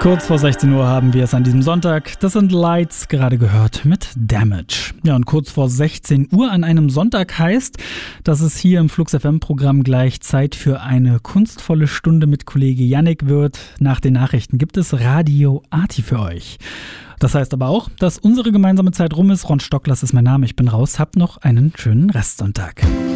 Kurz vor 16 Uhr haben wir es an diesem Sonntag. Das sind Lights, gerade gehört mit Damage. Ja, und kurz vor 16 Uhr an einem Sonntag heißt, dass es hier im Flux FM-Programm gleich Zeit für eine kunstvolle Stunde mit Kollege Yannick wird. Nach den Nachrichten gibt es Radio Arti für euch. Das heißt aber auch, dass unsere gemeinsame Zeit rum ist. Ron Stocklers ist mein Name, ich bin raus. Habt noch einen schönen Restsonntag.